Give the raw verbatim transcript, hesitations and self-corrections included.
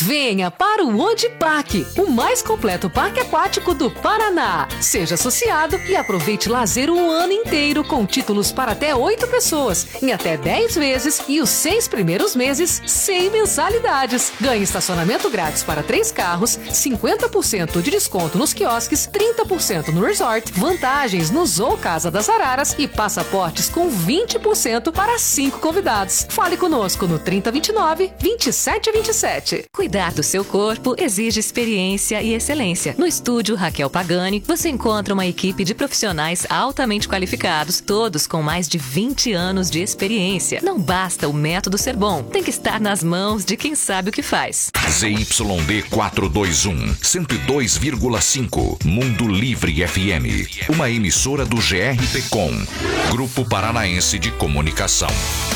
Venha para o Odiparque, o mais completo parque aquático do Paraná. Seja associado e aproveite lazer o ano inteiro com títulos para até oito pessoas, em até dez vezes e os seis primeiros meses sem mensalidades. Ganhe estacionamento grátis para três carros, cinquenta por cento de desconto nos quiosques, trinta por cento no resort, vantagens no Zoo Casa das Araras e passaportes com vinte por cento para cinco convidados. Fale conosco no trinta, vinte e nove, vinte e sete, vinte e sete. Cuidar do seu corpo exige experiência e excelência. No estúdio Raquel Pagani, você encontra uma equipe de profissionais altamente qualificados, todos com mais de vinte anos de experiência. Não basta o método ser bom, tem que estar nas mãos de quem sabe o que faz. Z Y D quatrocentos e vinte e um, cento e dois vírgula cinco, Mundo Livre F M, uma emissora do G R P Com, Grupo Paranaense de Comunicação.